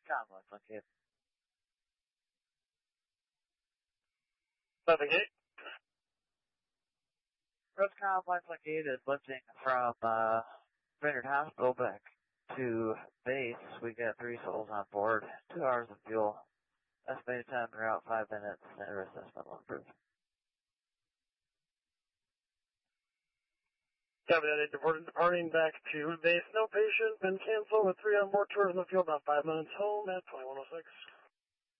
Convoy, Flight 7-8. Rose Convoy, Flight 8 is lifting from Brainerd Hospital back to base. We got 3 souls on board, 2 hours of fuel. Estimated time en route 5 minutes. Center assessment will approve. Copy that, departing back to base. No patient, been canceled with 3 on board tours in the field, about 5 minutes home at 2106.